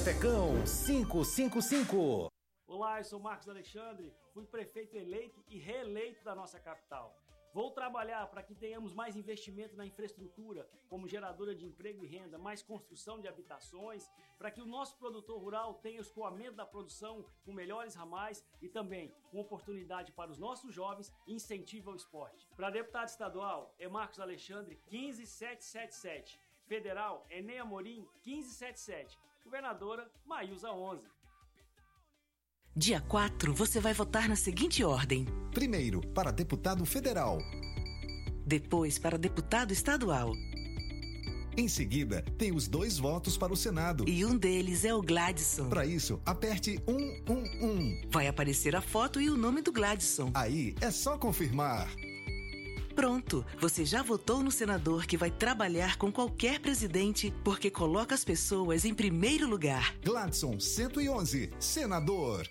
Repecão 555. Olá, eu sou Marcos Alexandre, fui prefeito eleito e reeleito da nossa capital. Vou trabalhar para que tenhamos mais investimento na infraestrutura, como geradora de emprego e renda, mais construção de habitações, para que o nosso produtor rural tenha o escoamento da produção com melhores ramais e também com oportunidade para os nossos jovens e incentivo ao esporte. Para deputado estadual é Marcos Alexandre 15777, federal é Ney Amorim 1577, governadora Maísa 11. Dia 4, você vai votar na seguinte ordem. Primeiro, para deputado federal. Depois, para deputado estadual. Em seguida, tem os 2 votos para o Senado. E um deles é o Gladson. Para isso, aperte 111. Vai aparecer a foto e o nome do Gladson. Aí, é só confirmar. Pronto, você já votou no senador que vai trabalhar com qualquer presidente porque coloca as pessoas em primeiro lugar. Gladson 111, senador.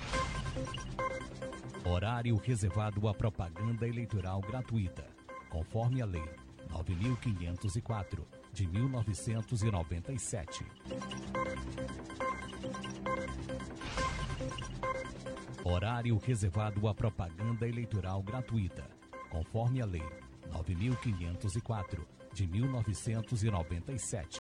Horário reservado à propaganda eleitoral gratuita, conforme a Lei 9.504, de 1997. Horário reservado à propaganda eleitoral gratuita, conforme a Lei 9.504, de 1997.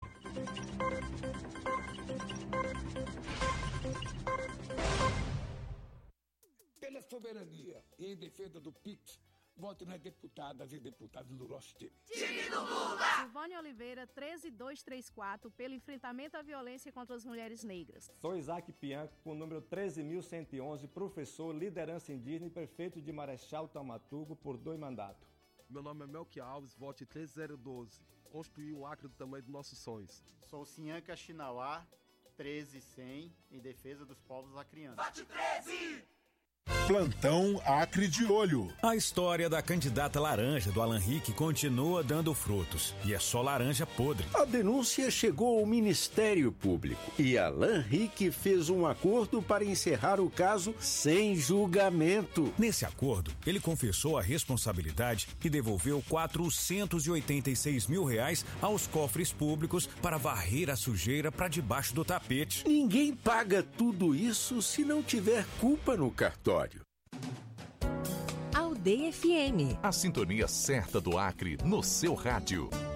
Pela soberania e em defesa do PIX, vote nas deputadas e deputados do nosso time. Time do Lula! Silvânia Oliveira, 13234, pelo enfrentamento à violência contra as mulheres negras. Sou Isaac Pianco, com o número 13.111, professor, liderança indígena e prefeito de Marechal Taumaturgo por 2 mandatos. Meu nome é Melqui Alves, vote 13012. Construir o Acre do tamanho dos nossos sonhos. Sou Sinhanca Xinauá, 13100, em defesa dos povos acrianos. Vote 13! Plantão Acre de Olho. A história da candidata laranja do Alan Rick continua dando frutos. E é só laranja podre. A denúncia chegou ao Ministério Público e Alan Rick fez um acordo para encerrar o caso sem julgamento. Nesse acordo, ele confessou a responsabilidade e devolveu R$486 mil aos cofres públicos para varrer a sujeira para debaixo do tapete. Ninguém paga tudo isso se não tiver culpa no cartório. Aldeia FM. A sintonia certa do Acre no seu rádio.